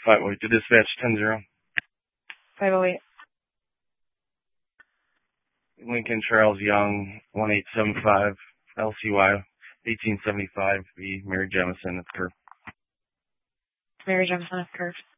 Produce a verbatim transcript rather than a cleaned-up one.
five oh eight to dispatch ten zero. five oh eight. Lincoln Charles Young, one eight seven five, L C Y, eighteen seventy-five, B, Mary Jemison, at Curve. Mary Jemison, at Curve.